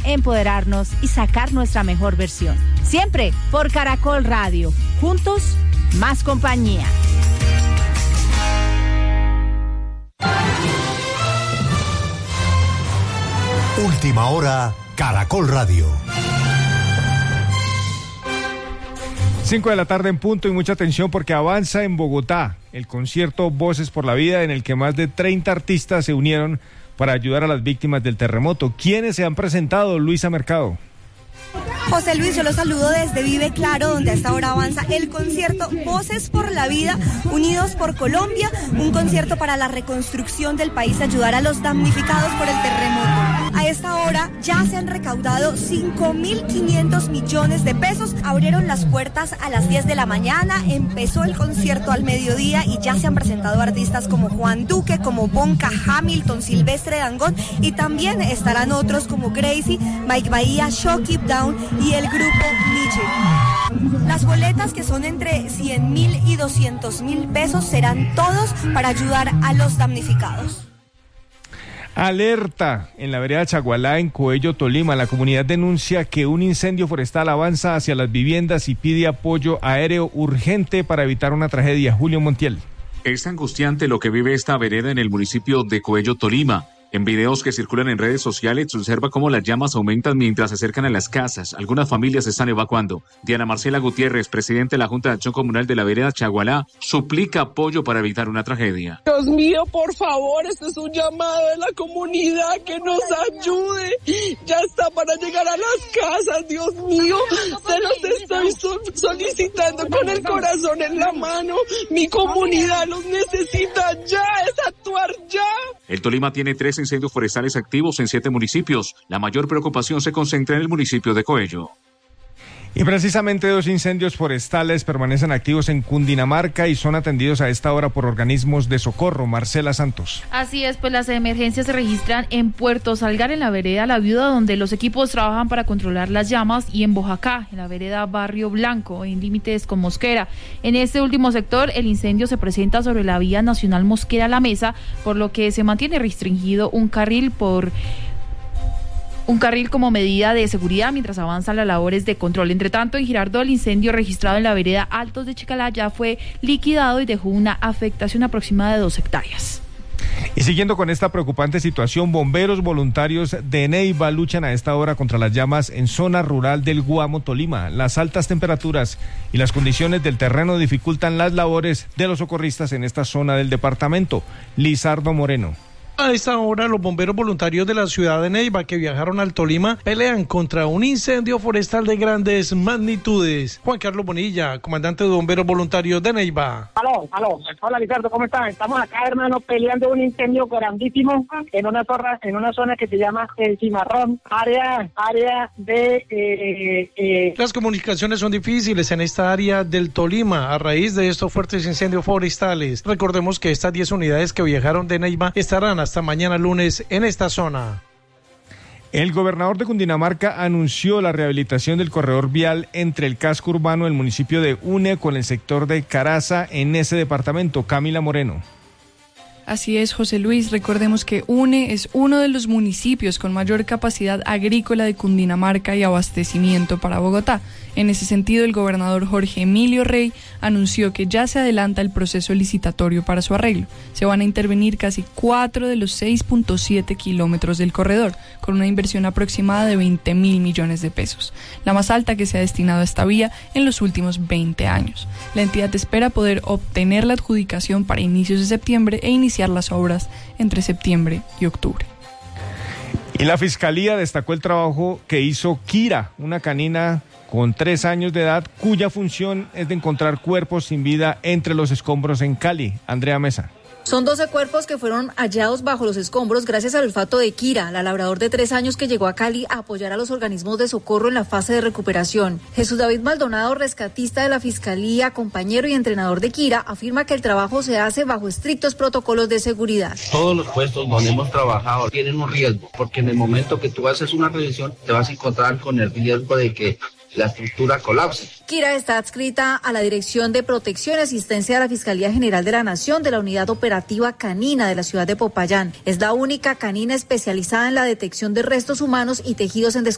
empoderarnos y sacar nuestra mejor versión. Siempre por Caracol Radio. Juntos, más compañía. Última hora, Caracol Radio. 5 de la tarde en punto y mucha atención porque avanza en Bogotá el concierto Voces por la Vida, en el que más de 30 artistas se unieron para ayudar a las víctimas del terremoto. ¿Quiénes se han presentado? Luisa Mercado. José Luis, yo los saludo desde Vive Claro, donde a esta hora avanza el concierto Voces por la Vida, Unidos por Colombia, un concierto para la reconstrucción del país, ayudar a los damnificados por el terremoto. A esta hora ya se han recaudado 5.500 millones de pesos, abrieron las puertas a las 10 de la mañana, empezó el concierto al mediodía y ya se han presentado artistas como Juan Duque, como Bonca, Hamilton, Silvestre Dangond, y también estarán otros como Gracie, Mike Bahía, Shock It Down y el grupo Nietzsche. Las boletas, que son entre 100.000 y 200.000 pesos, serán todos para ayudar a los damnificados. Alerta en la vereda Chagualá, en Coello, Tolima. La comunidad denuncia que un incendio forestal avanza hacia las viviendas y pide apoyo aéreo urgente para evitar una tragedia. Julio Montiel. Es angustiante lo que vive esta vereda en el municipio de Coello, Tolima. En videos que circulan en redes sociales se observa cómo las llamas aumentan mientras se acercan a las casas. Algunas familias se están evacuando. Diana Marcela Gutiérrez, presidente de la Junta de Acción Comunal de la vereda Chagualá, suplica apoyo para evitar una tragedia. Dios mío, por favor, este es un llamado de la comunidad, que nos ayude. Ya está para llegar a las casas, Dios mío. Se los estoy solicitando con el corazón en la mano. Mi comunidad los necesita ya, es actuar ya. El Tolima tiene 3 incendios forestales activos en 7 municipios. La mayor preocupación se concentra en el municipio de Coello. Y precisamente 2 incendios forestales permanecen activos en Cundinamarca y son atendidos a esta hora por organismos de socorro. Marcela Santos. Así es, pues las emergencias se registran en Puerto Salgar, en la vereda La Viuda, donde los equipos trabajan para controlar las llamas, y en Boyacá, en la vereda Barrio Blanco, en límites con Mosquera. En este último sector, el incendio se presenta sobre la vía nacional Mosquera-La Mesa, por lo que se mantiene restringido un carril como medida de seguridad mientras avanzan las labores de control. Entre tanto, en Girardot, el incendio registrado en la vereda Altos de Chicalá ya fue liquidado y dejó una afectación aproximada de 2 hectáreas. Y siguiendo con esta preocupante situación, bomberos voluntarios de Neiva luchan a esta hora contra las llamas en zona rural del Guamo, Tolima. Las altas temperaturas y las condiciones del terreno dificultan las labores de los socorristas en esta zona del departamento. Lizardo Moreno. A esta hora, los bomberos voluntarios de la ciudad de Neiva, que viajaron al Tolima, pelean contra un incendio forestal de grandes magnitudes. Juan Carlos Bonilla, comandante de bomberos voluntarios de Neiva. Aló. Hola, Ricardo, ¿cómo están? Estamos acá, hermano, peleando un incendio grandísimo en una zona que se llama El Cimarrón, área de... Las comunicaciones son difíciles en esta área del Tolima a raíz de estos fuertes incendios forestales. Recordemos que estas 10 unidades que viajaron de Neiva estarán hasta mañana lunes en esta zona. El gobernador de Cundinamarca anunció la rehabilitación del corredor vial entre el casco urbano del municipio de Une con el sector de Caraza en ese departamento. Camila Moreno. Así es, José Luis. Recordemos que Une es uno de los municipios con mayor capacidad agrícola de Cundinamarca y abastecimiento para Bogotá. En ese sentido, el gobernador Jorge Emilio Rey anunció que ya se adelanta el proceso licitatorio para su arreglo. Se van a intervenir casi 4 de los 6.7 kilómetros del corredor, con una inversión aproximada de 20.000 millones de pesos, la más alta que se ha destinado a esta vía en los últimos 20 años. La entidad espera poder obtener la adjudicación para inicios de septiembre e iniciar las obras entre septiembre y octubre. Y la Fiscalía destacó el trabajo que hizo Kira, una canina con 3 años de edad, cuya función es de encontrar cuerpos sin vida entre los escombros en Cali. Andrea Mesa. Son 12 cuerpos que fueron hallados bajo los escombros gracias al olfato de Kira, la labrador de 3 años que llegó a Cali a apoyar a los organismos de socorro en la fase de recuperación. Jesús David Maldonado, rescatista de la Fiscalía, compañero y entrenador de Kira, afirma que el trabajo se hace bajo estrictos protocolos de seguridad. Todos los puestos donde hemos trabajado tienen un riesgo, porque en el momento que tú haces una revisión te vas a encontrar con el riesgo de que la estructura colapse. Kira está adscrita a la Dirección de Protección y Asistencia de la Fiscalía General de la Nación de la Unidad Operativa Canina de la ciudad de Popayán. Es la única canina especializada en la detección de restos humanos y tejidos en descomposición